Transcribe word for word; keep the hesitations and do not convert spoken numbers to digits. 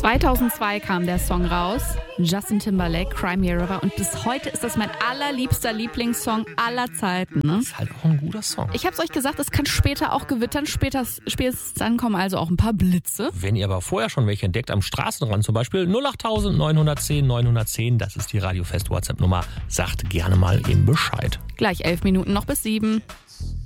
zweitausendzwei kam der Song raus, Justin Timberlake, Cry Me a River. Und bis heute ist das mein allerliebster Lieblingssong aller Zeiten. Ne? Das ist halt auch ein guter Song. Ich hab's euch gesagt, es kann später auch gewittern, später, spätestens dann kommen also auch ein paar Blitze. Wenn ihr aber vorher schon welche entdeckt, am Straßenrand zum Beispiel, null acht neun eins null neun eins null, das ist die Radio Fest WhatsApp-Nummer, sagt gerne mal eben Bescheid. Gleich elf Minuten noch bis sieben.